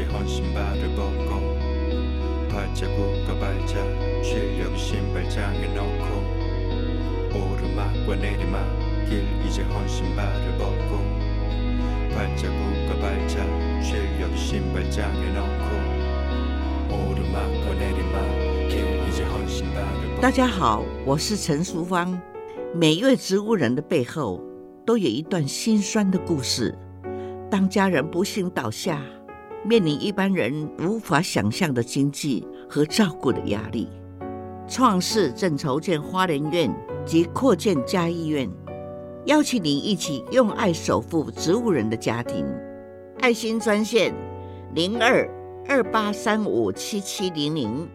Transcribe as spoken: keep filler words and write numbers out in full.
헌신발을 벗고 발자국과 발자 출력 신발장에 넣고 오르막과 내리막길 이제 헌신발을 벗고 발자국과 발자 출력 신발장에 넣고 오르막과 내리막길 이제 헌신발을 벗고。 大家好，我是陈淑芳。每一位植物人的背后都有一段心酸的故事。当家人不幸倒下，面临一般人无法想象的经济和照顾的压力，创世正筹建花莲院及扩建嘉义院，邀请您一起用爱守护植物人的家庭。爱心专线零二二八三五七七零零